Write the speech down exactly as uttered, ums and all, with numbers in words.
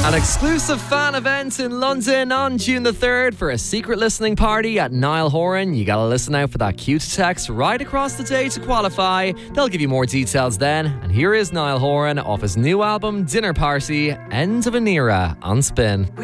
An exclusive fan event in London on June the third for a secret listening party at Niall Horan. You gotta listen out for that cue to text right across the day to qualify. They'll give you more details then. And here is Niall Horan off his new album Dinner Party, End of an Era on Spin.